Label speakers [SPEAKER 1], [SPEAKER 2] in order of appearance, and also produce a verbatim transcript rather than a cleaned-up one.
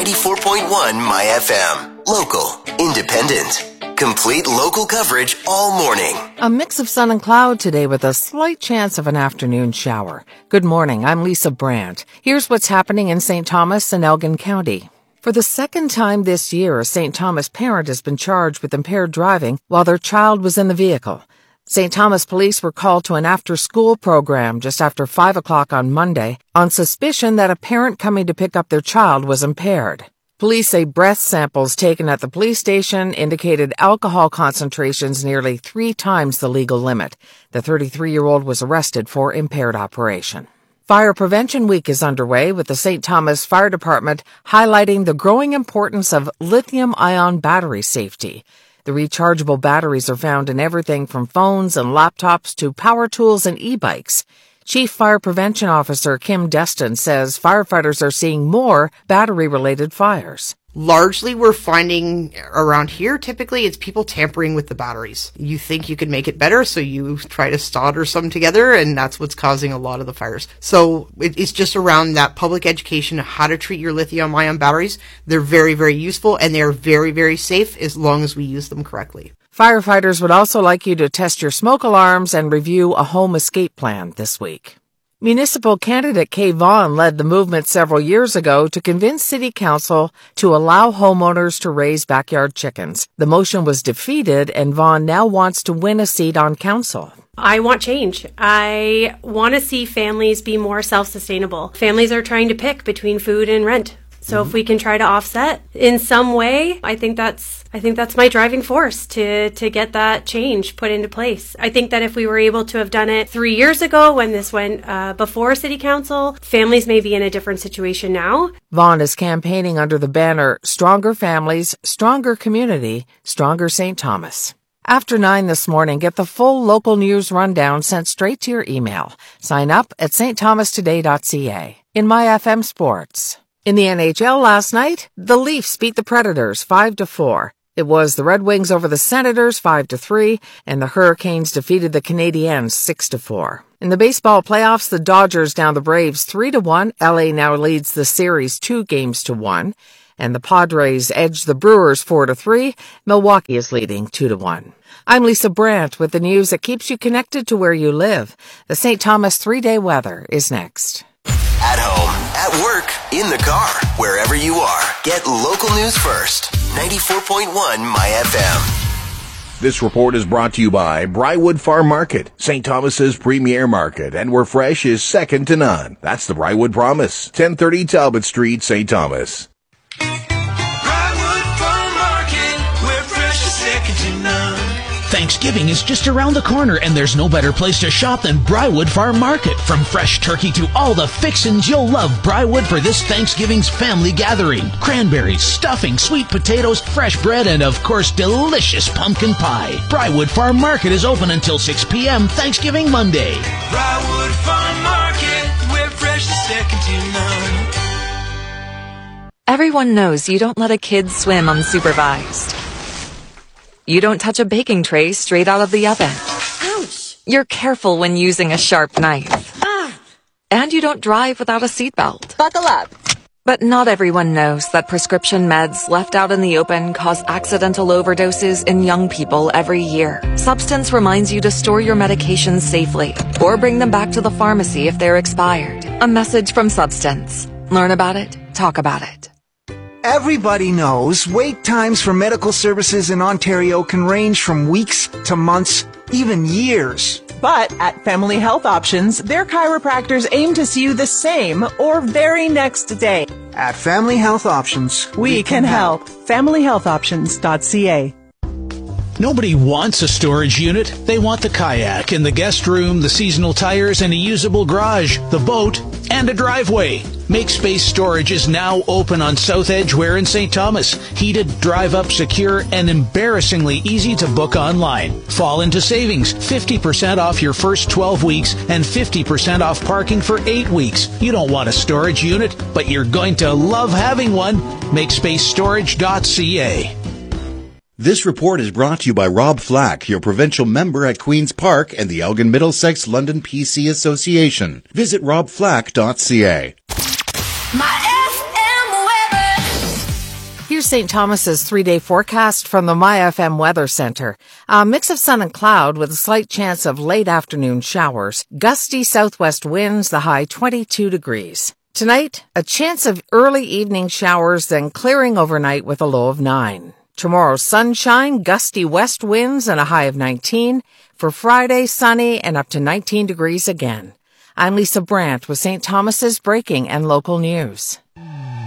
[SPEAKER 1] ninety-four point one My F M. Local, independent, complete local coverage all morning.
[SPEAKER 2] A mix of sun and cloud today with a slight chance of an afternoon shower. Good morning, I'm Lisa Brandt. Here's what's happening in Saint Thomas and Elgin County. For the second time this year, a Saint Thomas parent has been charged with impaired driving while their child was in the vehicle. Saint Thomas police were called to an after-school program just after five o'clock on Monday on suspicion that a parent coming to pick up their child was impaired. Police say breath samples taken at the police station indicated alcohol concentrations nearly three times the legal limit. The thirty-three-year-old was arrested for impaired operation. Fire Prevention Week is underway with the Saint Thomas Fire Department highlighting the growing importance of lithium-ion battery safety. The rechargeable batteries are found in everything from phones and laptops to power tools and e-bikes. Chief Fire Prevention Officer Kim Destin says firefighters are seeing more battery-related fires.
[SPEAKER 3] Largely, we're finding around here, typically, it's people tampering with the batteries. You think you could make it better, so you try to solder some together, and that's what's causing a lot of the fires. So it's just around that public education of how to treat your lithium-ion batteries. They're very, very useful, and they're very, very safe as long as we use them correctly.
[SPEAKER 2] Firefighters would also like you to test your smoke alarms and review a home escape plan this week. Municipal candidate Kay Vaughn led the movement several years ago to convince City Council to allow homeowners to raise backyard chickens. The motion was defeated, and Vaughn now wants to win a seat on council.
[SPEAKER 4] I want change. I want to see families be more self-sustainable. Families are trying to pick between food and rent. So if we can try to offset in some way, I think that's I think that's my driving force to, to get that change put into place. I think that if we were able to have done it three years ago when this went uh, before City Council, families may be in a different situation now.
[SPEAKER 2] Vaughn is campaigning under the banner Stronger Families, Stronger Community, Stronger Saint Thomas. After nine this morning, get the full local news rundown sent straight to your email. Sign up at s t thomas today dot c a. In My F M Sports. In the N H L last night, the Leafs beat the Predators five to four. It was the Red Wings over the Senators five to three, and the Hurricanes defeated the Canadiens six to four. In the baseball playoffs, the Dodgers down the Braves three to one. L A now leads the series two games to one, and the Padres edged the Brewers four to three. Milwaukee is leading two to one. I'm Lisa Brandt with the news that keeps you connected to where you live. The Saint Thomas three-day weather is next.
[SPEAKER 1] At home, at work, in the car, wherever you are, get local news first. ninety-four point one My F M.
[SPEAKER 5] This report is brought to you by Briarwood Farm Market, Saint Thomas's premier market, and where fresh is second to none. That's the Briarwood Promise, ten thirty Talbot Street, Saint Thomas.
[SPEAKER 6] Briarwood Farm Market, where fresh is second to none.
[SPEAKER 7] Thanksgiving is just around the corner, and there's no better place to shop than Briarwood Farm Market. From fresh turkey to all the fixins, you'll love Briarwood for this Thanksgiving's family gathering. Cranberries, stuffing, sweet potatoes, fresh bread, and of course, delicious pumpkin pie. Briarwood Farm Market is open until six p.m. Thanksgiving Monday.
[SPEAKER 6] Briarwood Farm Market, where fresh is second to none.
[SPEAKER 8] Everyone knows you don't let a kid swim unsupervised. You don't touch a baking tray straight out of the oven.
[SPEAKER 9] Ouch!
[SPEAKER 8] You're careful when using a sharp knife.
[SPEAKER 9] Ah!
[SPEAKER 8] And you don't drive without a seatbelt.
[SPEAKER 9] Buckle up!
[SPEAKER 8] But not everyone knows that prescription meds left out in the open cause accidental overdoses in young people every year. Substance reminds you to store your medications safely or bring them back to the pharmacy if they're expired. A message from Substance. Learn about it. Talk about it.
[SPEAKER 10] Everybody knows wait times for medical services in Ontario can range from weeks to months, even years.
[SPEAKER 11] But at Family Health Options, their chiropractors aim to see you the same or very next day.
[SPEAKER 10] At Family Health Options,
[SPEAKER 11] we, we can, can help. help. family health options dot c a.
[SPEAKER 7] Nobody wants a storage unit. They want the kayak and the guest room, the seasonal tires, and a usable garage, the boat, and a driveway. Make Space Storage is now open on South Edgeware in Saint Thomas. Heated, drive-up, secure, and embarrassingly easy to book online. Fall into savings. fifty percent off your first twelve weeks and fifty percent off parking for eight weeks. You don't want a storage unit, but you're going to love having one. make space storage dot c a.
[SPEAKER 12] This report is brought to you by Rob Flack, your provincial member at Queen's Park and the Elgin Middlesex London P C Association. Visit rob flack dot c a.
[SPEAKER 13] My F M weather.
[SPEAKER 2] Here's Saint Thomas's three-day forecast from the My F M Weather Center. A mix of sun and cloud with a slight chance of late afternoon showers. Gusty southwest winds, the high twenty-two degrees. Tonight, a chance of early evening showers, then clearing overnight with a low of nine. Tomorrow, sunshine, gusty west winds, and a high of nineteen. For Friday, sunny and up to nineteen degrees again. I'm Lisa Brandt with Saint Thomas's breaking and local news.